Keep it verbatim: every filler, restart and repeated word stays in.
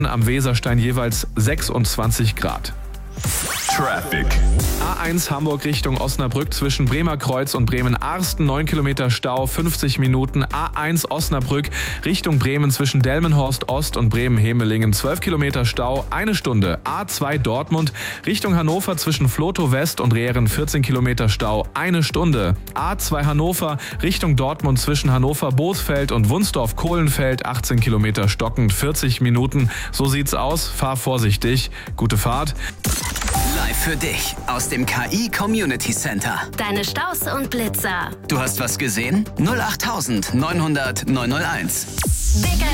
am Weserstein jeweils sechsundzwanzig Grad. Traffic. A eins Hamburg Richtung Osnabrück zwischen Bremer Kreuz und Bremen-Arsten, neun Kilometer Stau, fünfzig Minuten. A eins Osnabrück Richtung Bremen zwischen Delmenhorst Ost und Bremen-Hemelingen, zwölf Kilometer Stau, eine Stunde. A zwei Dortmund Richtung Hannover zwischen Flotow West und Rehren, vierzehn Kilometer Stau, eine Stunde. A zwei Hannover Richtung Dortmund zwischen Hannover-Bothfeld und Wunsdorf-Kohlenfeld, achtzehn Kilometer stockend, vierzig Minuten. So sieht's aus, fahr vorsichtig, gute Fahrt. Live für dich aus dem K I Community Center. Deine Staus und Blitzer. Du hast was gesehen? null acht neun null null neun null eins. Big